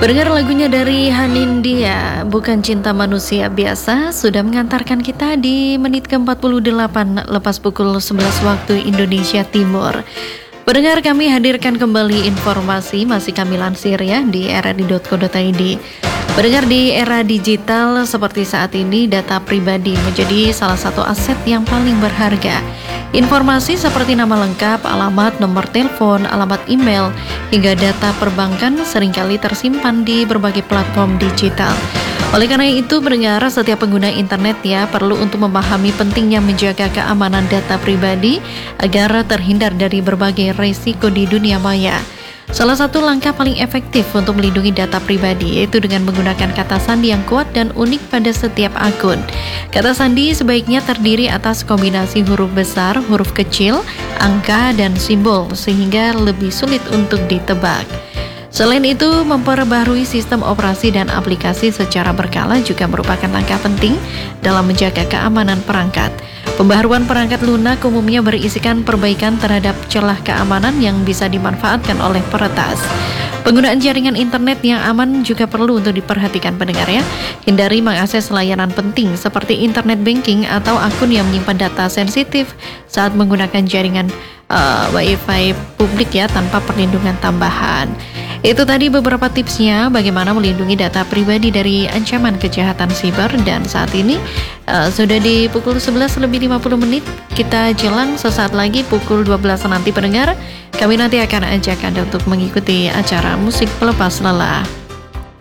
Pendengar lagunya dari Hanindia, Bukan Cinta Manusia Biasa, sudah mengantarkan kita di menit ke-48 lepas pukul 11 waktu Indonesia Timur. Pendengar, kami hadirkan kembali informasi, masih kami lansir ya di rri.co.id. Pendengar, di era digital seperti saat ini, data pribadi menjadi salah satu aset yang paling berharga. Informasi seperti nama lengkap, alamat, nomor telepon, alamat email, hingga data perbankan seringkali tersimpan di berbagai platform digital. Oleh karena itu, pendengar, setiap pengguna internet ya perlu untuk memahami pentingnya menjaga keamanan data pribadi agar terhindar dari berbagai resiko di dunia maya. Salah satu langkah paling efektif untuk melindungi data pribadi yaitu dengan menggunakan kata sandi yang kuat dan unik pada setiap akun. Kata sandi sebaiknya terdiri atas kombinasi huruf besar, huruf kecil, angka, dan simbol sehingga lebih sulit untuk ditebak. Selain itu, memperbaharui sistem operasi dan aplikasi secara berkala juga merupakan langkah penting dalam menjaga keamanan perangkat. Pembaharuan perangkat lunak umumnya berisikan perbaikan terhadap celah keamanan yang bisa dimanfaatkan oleh peretas. Penggunaan jaringan internet yang aman juga perlu untuk diperhatikan, pendengar ya. Hindari mengakses layanan penting seperti internet banking atau akun yang menyimpan data sensitif saat menggunakan jaringan Wi-Fi publik ya, tanpa perlindungan tambahan. Itu tadi beberapa tipsnya bagaimana melindungi data pribadi dari ancaman kejahatan siber. Dan saat ini sudah di pukul 11 lebih 50 menit. Kita jelang sesaat lagi pukul 12 nanti, pendengar. Kami nanti akan ajak Anda untuk mengikuti acara musik pelepas lelah.